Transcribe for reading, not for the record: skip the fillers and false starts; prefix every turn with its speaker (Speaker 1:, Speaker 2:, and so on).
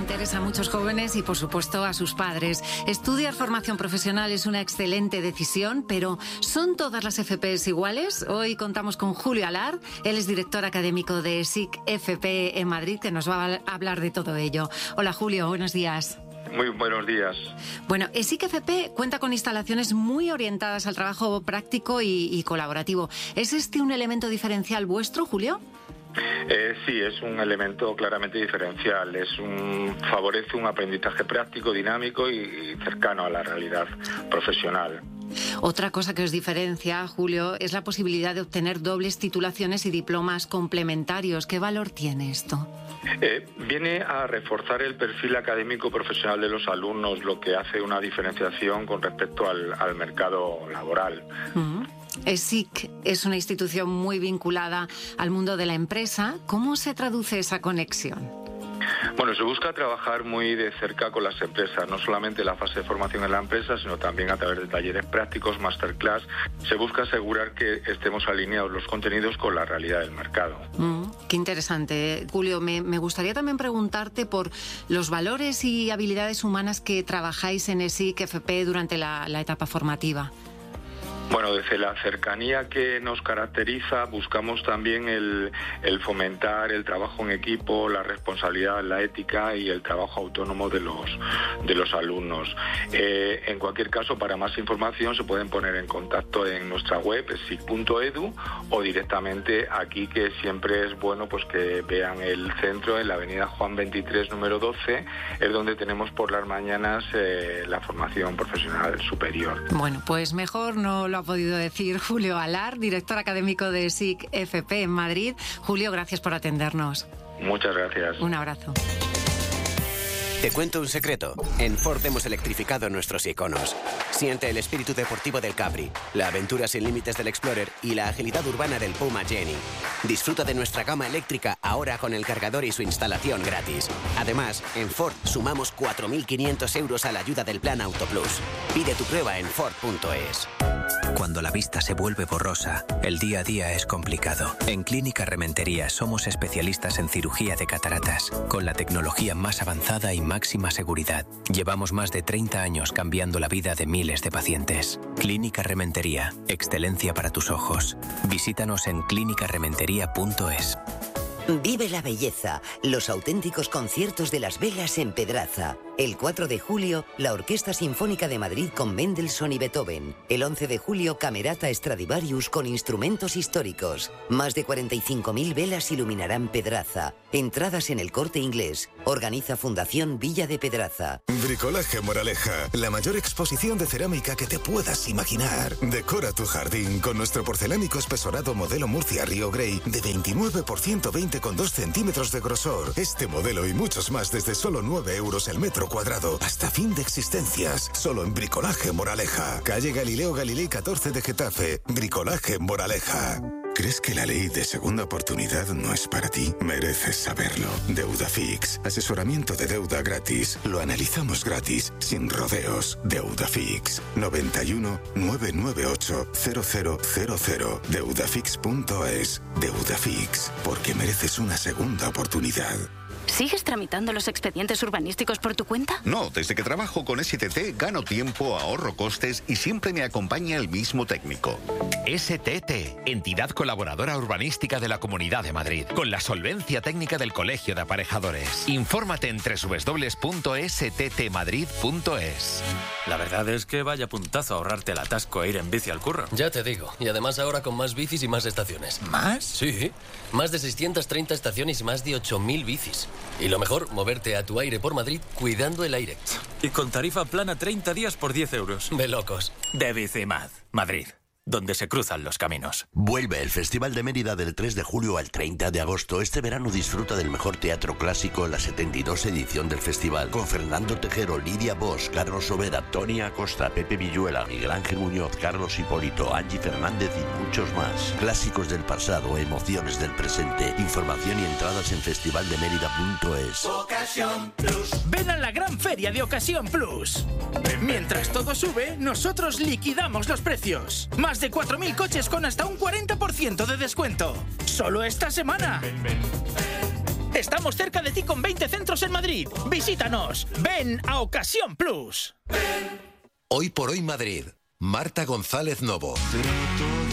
Speaker 1: interesa a muchos jóvenes y, por supuesto, a sus padres. Estudiar formación profesional es una excelente decisión, pero ¿son todas las FPs iguales? Hoy contamos con Julio Alar, él es director académico de SIC FP en Madrid, que nos va a hablar de todo ello. Hola, Julio, buenos días.
Speaker 2: Muy buenos días.
Speaker 1: Bueno, SIC FP cuenta con instalaciones muy orientadas al trabajo práctico y colaborativo. ¿Es este un elemento diferencial vuestro, Julio?
Speaker 2: Sí, es un elemento claramente diferencial. Favorece un aprendizaje práctico, dinámico y cercano a la realidad profesional.
Speaker 1: Otra cosa que os diferencia, Julio, es la posibilidad de obtener dobles titulaciones y diplomas complementarios. ¿Qué valor tiene esto?
Speaker 2: Viene a reforzar el perfil académico profesional de los alumnos, lo que hace una diferenciación con respecto al mercado laboral.
Speaker 1: SIC es una institución muy vinculada al mundo de la empresa. ¿Cómo se traduce esa conexión?
Speaker 2: Bueno, se busca trabajar muy de cerca con las empresas, no solamente la fase de formación en la empresa, sino también a través de talleres prácticos, masterclass. Se busca asegurar que estemos alineados los contenidos con la realidad del mercado.
Speaker 1: Qué interesante. Julio, me gustaría también preguntarte por los valores y habilidades humanas que trabajáis en SIC FP durante la etapa formativa.
Speaker 2: Bueno, desde la cercanía que nos caracteriza, buscamos también el fomentar el trabajo en equipo, la responsabilidad, la ética y el trabajo autónomo de los alumnos. En cualquier caso, para más información se pueden poner en contacto en nuestra web, sic.edu, o directamente aquí, que siempre es bueno pues que vean el centro en la avenida Juan 23, número 12, es donde tenemos por las mañanas la formación profesional superior.
Speaker 1: Bueno, pues mejor no lo ha podido decir Julio Alar, director académico de SIC FP en Madrid. Julio, gracias por atendernos.
Speaker 2: Muchas gracias.
Speaker 1: Un abrazo.
Speaker 3: Te cuento un secreto. En Ford hemos electrificado nuestros iconos. Siente el espíritu deportivo del Capri, la aventura sin límites del Explorer y la agilidad urbana del Puma Jenny. Disfruta de nuestra gama eléctrica ahora con el cargador y su instalación gratis. Además, en Ford sumamos 4.500 euros a la ayuda del Plan Auto Plus. Pide tu prueba en Ford.es.
Speaker 4: Cuando la vista se vuelve borrosa, el día a día es complicado. En Clínica Rementería somos especialistas en cirugía de cataratas, con la tecnología más avanzada y máxima seguridad. Llevamos más de 30 años cambiando la vida de miles de pacientes. Clínica Rementería, excelencia para tus ojos. Visítanos en clinicarementería.es.
Speaker 5: Vive la belleza, los auténticos conciertos de Las Vegas en Pedraza. El 4 de julio, la Orquesta Sinfónica de Madrid con Mendelssohn y Beethoven. El 11 de julio, Camerata Stradivarius con instrumentos históricos. Más de 45.000 velas iluminarán Pedraza. Entradas en El Corte Inglés. Organiza Fundación Villa de Pedraza.
Speaker 6: Bricolaje Moraleja, la mayor exposición de cerámica que te puedas imaginar. Decora tu jardín con nuestro porcelánico espesorado modelo Murcia Río Grey de 29 por 120,2 centímetros de grosor. Este modelo y muchos más desde solo 9 euros el metro cuadrado. Hasta fin de existencias. Solo en Bricolaje Moraleja. Calle Galileo Galilei 14 de Getafe. Bricolaje Moraleja. ¿Crees que la ley de segunda oportunidad no es para ti? Mereces saberlo. Deudafix. Asesoramiento de deuda gratis. Lo analizamos gratis, sin rodeos. Deudafix. 91 998 0000. Deudafix.es. Deudafix. Porque mereces una segunda oportunidad.
Speaker 7: ¿Sigues tramitando los expedientes urbanísticos por tu cuenta?
Speaker 8: No, desde que trabajo con STT gano tiempo, ahorro costes y siempre me acompaña el mismo técnico.
Speaker 9: STT, entidad colaboradora urbanística de la Comunidad de Madrid, con la solvencia técnica del Colegio de Aparejadores. Infórmate en www.sttmadrid.es.
Speaker 10: La verdad es que vaya puntazo ahorrarte el atasco e ir en bici al curro.
Speaker 11: Ya te digo, y además ahora con más bicis y más estaciones.
Speaker 10: ¿Más?
Speaker 11: Sí, más de 630 estaciones y más de 8.000 bicis. Y lo mejor, moverte a tu aire por Madrid cuidando el aire.
Speaker 10: Y con tarifa plana 30 días por 10 euros.
Speaker 11: De locos.
Speaker 10: De Bicimad, Madrid, donde se cruzan los caminos.
Speaker 12: Vuelve el Festival de Mérida del 3 de julio al 30 de agosto. Este verano disfruta del mejor teatro clásico en la 72 edición del festival, con Fernando Tejero, Lidia Bosch, Carlos Sobera, Tony Acosta, Pepe Villuela, Miguel Ángel Muñoz, Carlos Hipólito, Angie Fernández y muchos más. Clásicos del pasado, emociones del presente. Información y entradas en festivaldemerida.es.
Speaker 13: Ocasión Plus. Ven a la gran feria de Ocasión Plus. Mientras todo sube, nosotros liquidamos los precios. Más de 4.000 coches con hasta un 40% de descuento. ¡Solo esta semana! Estamos cerca de ti con 20 centros en Madrid. Visítanos. Ven a Ocasión Plus.
Speaker 14: Hoy por hoy Madrid. Marta González Novo.